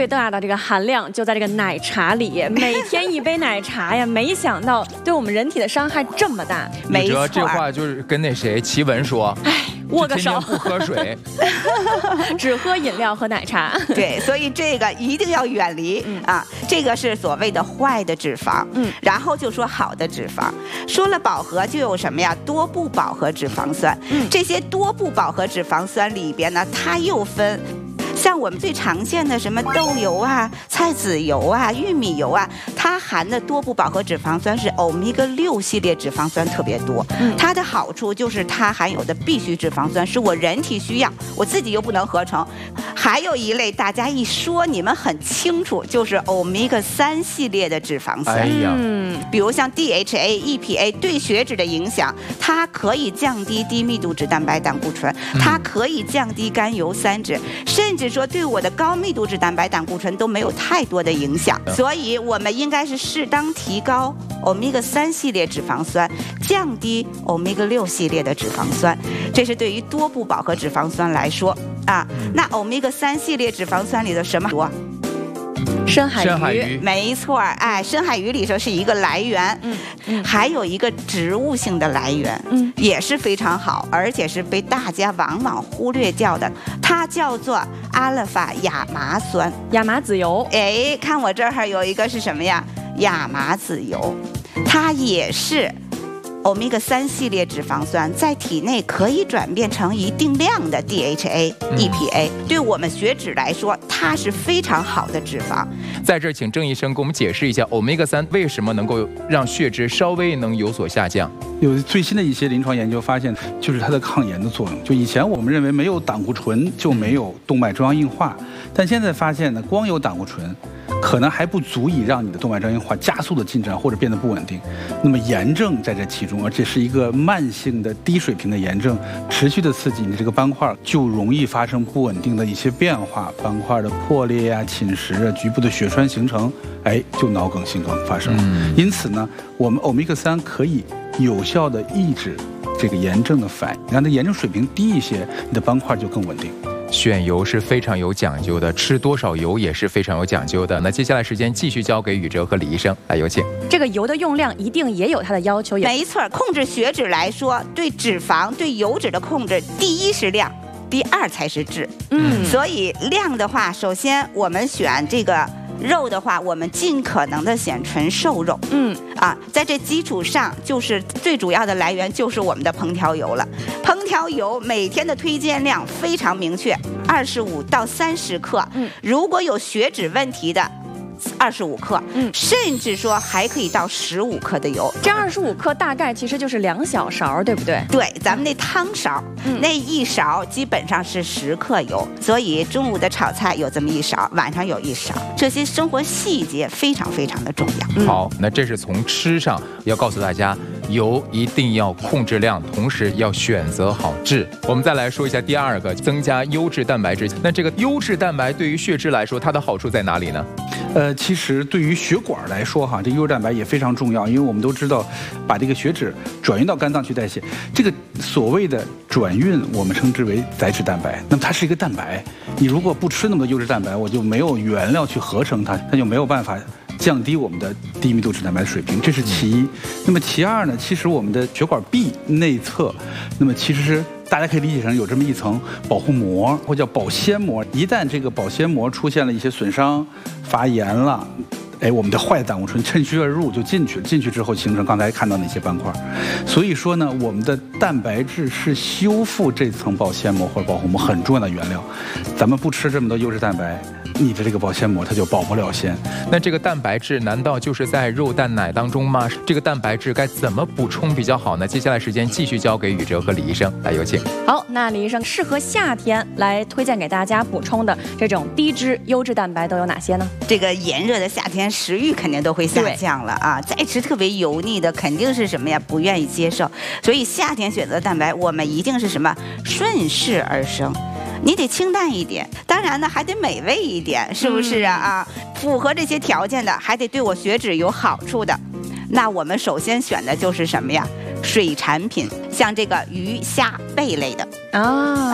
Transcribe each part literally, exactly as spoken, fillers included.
最大的这个含量就在这个奶茶里，每天一杯奶茶呀，没想到对我们人体的伤害这么大。 没错，这话就是跟那谁奇文说， 哎，握个手， 不喝水， 只喝饮料和奶茶。 对，所以这个一定要远离、嗯、啊。这个是所谓的坏的脂肪，嗯，然后就说好的脂肪。说了饱和就有什么呀？多不饱和脂肪酸。嗯，这些多不饱和脂肪酸里边呢，它又分。像我们最常见的什么豆油啊、菜籽油啊、玉米油啊，它含的多不饱和脂肪酸是欧米伽六系列脂肪酸特别多。嗯，它的好处就是它含有的必需脂肪酸是我人体需要，我自己又不能合成。还有一类大家一说你们很清楚，就是欧米伽三系列的脂肪酸。 哎呀， 嗯，比如像 D H A、E P A 对血脂的影响，它可以降低低密度脂蛋白胆固醇，它可以降低甘油三酯，甚至说对我的高密度脂蛋白胆固醇都没有太多的影响。所以我们应该是适当提高欧米伽三系列脂肪酸，降低欧米伽六系列的脂肪酸。这是对于多不饱和脂肪酸来说啊。那欧米伽三系列脂肪酸里的什么多？ 深海鱼， 深海鱼没错，哎，深海鱼里头是一个来源，嗯，嗯还有一个植物性的来源，嗯，也是非常好，而且是被大家往往忽略掉的，它叫做阿尔法亚麻酸， 亚麻籽油。 哎，看我这儿有一个是什么呀？亚麻籽油，它也是欧米伽三系列脂肪酸，在体内可以转变成一定量的 D H A、E P A，嗯，对我们血脂来说，它是非常好的脂肪。 在这儿，请郑医生给我们解释一下，欧米伽三为什么能够让血脂稍微能有所下降？ 有最新的一些临床研究发现，就是它的抗炎的作用。就以前我们认为没有胆固醇就没有动脉粥样硬化，但现在发现呢，光有胆固醇可能还不足以让你的动脉粥样硬化加速的进展或者变得不稳定。那么炎症在这其中，而且是一个慢性的低水平的炎症，持续的刺激你这个斑块，就容易发生不稳定的一些变化，斑块的破裂啊、侵蚀啊、局部的血栓形成，哎，就脑梗、心梗发生了。因此呢，我们欧米伽三可以有效的抑制这个炎症的反应，让它炎症水平低一些，你的斑块就更稳定。 选油是非常有讲究的，吃多少油也是非常有讲究的。那接下来时间继续交给宇哲和李医生，来有请。 这个油的用量一定也有它的要求， 没错，控制血脂来说，对脂肪、对油脂的控制，第一是量，第二才是质。嗯，所以量的话，首先我们选这个肉的话，我们尽可能的选纯瘦肉。嗯，啊，在这基础上，就是最主要的来源就是我们的烹调油了。烹调油每天的推荐量非常明确，二十五到三十克。嗯，如果有血脂问题的，二十五克，嗯，甚至说还可以到十五克的油。 这二十五克大概其实就是两小勺，对不对？ 对，咱们那汤勺，嗯，那一勺基本上是十克油，所以中午的炒菜有这么一勺，晚上有一勺，这些生活细节非常非常的重要。 嗯、好，那这是从吃上要告诉大家，油一定要控制量，同时要选择好质。我们再来说一下第二个，增加优质蛋白质。那这个优质蛋白对于血脂来说，它的好处在哪里呢？ 呃，其实对于血管来说，哈，这优质蛋白也非常重要，因为我们都知道，把这个血脂转运到肝脏去代谢，这个所谓的转运，我们称之为载脂蛋白。那么它是一个蛋白，你如果不吃那么多优质蛋白，我就没有原料去合成它，它就没有办法降低我们的低密度脂蛋白的水平，这是其一。那么其二呢，其实我们的血管壁内侧，那么其实是大家可以理解成有这么一层保护膜，或叫保鲜膜。一旦这个保鲜膜出现了一些损伤、发炎了，哎，我们的坏胆固醇趁虚而入就进去了，进去之后形成刚才看到那些斑块。所以说呢，我们的蛋白质是修复这层保鲜膜或者保护膜很重要的原料。咱们不吃这么多优质蛋白，你的这个保鲜膜它就保不了鲜。 那这个蛋白质难道就是在肉蛋奶当中吗？这个蛋白质该怎么补充比较好呢？接下来时间继续交给宇哲和李医生，来有请。 好，那李医生适合夏天来推荐给大家补充的这种低脂优质蛋白都有哪些呢？ 这个炎热的夏天，食欲肯定都会下降了啊！再吃特别油腻的，肯定是什么呀？不愿意接受。所以夏天选择蛋白，我们一定是什么？顺势而生。你得清淡一点，当然呢还得美味一点，是不是啊？啊，符合这些条件的，还得对我血脂有好处的。那我们首先选的就是什么呀？水产品，像这个鱼虾贝类的啊，哎，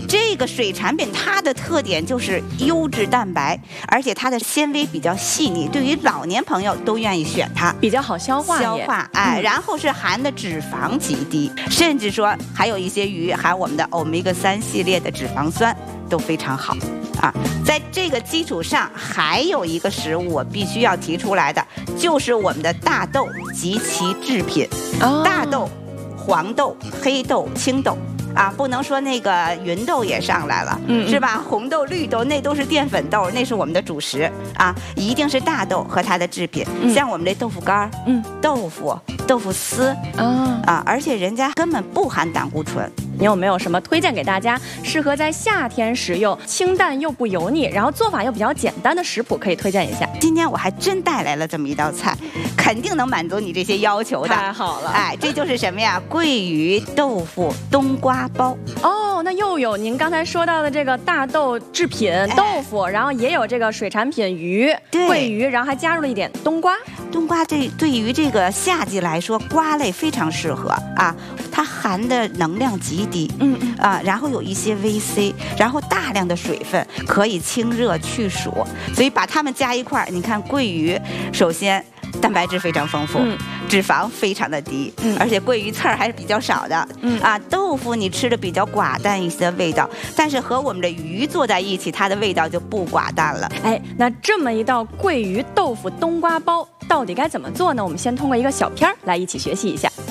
这个水产品它的特点就是优质蛋白，而且它的纤维比较细腻，对于老年朋友都愿意选它， 比较好消化。 消化，哎， 嗯、 然后是含的脂肪极低，甚至说还有一些鱼含我们的欧米伽三系列的脂肪酸都非常好。啊，在这个基础上，还有一个食物我必须要提出来的，就是我们的大豆及其制品。 哦、 大豆、黄豆、黑豆、青豆。啊，不能说那个芸豆也上来了，嗯，是吧？红豆、绿豆那都是淀粉豆，那是我们的主食啊，一定是大豆和它的制品，嗯、像我们这豆腐干，嗯，豆腐、豆腐丝，啊啊，而且人家根本不含胆固醇。 你有没有什么推荐给大家，适合在夏天食用、清淡又不油腻，然后做法又比较简单的食谱，可以推荐一下？ 今天我还真带来了这么一道菜，肯定能满足你这些要求的。 太好了， 哎，这就是什么呀？桂鱼豆腐冬瓜包。 哦，那又有您刚才说到的这个大豆制品豆腐，哎、然后也有这个水产品鱼、桂鱼，然后还加入了一点冬瓜。 冬瓜这对于这个夏季来说，瓜类非常适合啊，它含的能量极低，嗯嗯啊，然后有一些 V C， 然后大量的水分，可以清热去暑，所以把它们加一块儿，你看桂鱼，首先蛋白质非常丰富，嗯、脂肪非常的低，嗯、而且桂鱼刺儿还是比较少的，嗯啊，豆腐你吃的比较寡淡一些的味道，但是和我们的鱼做在一起，它的味道就不寡淡了。 哎，那这么一道桂鱼豆腐冬瓜包到底该怎么做呢？我们先通过一个小片儿来一起学习一下。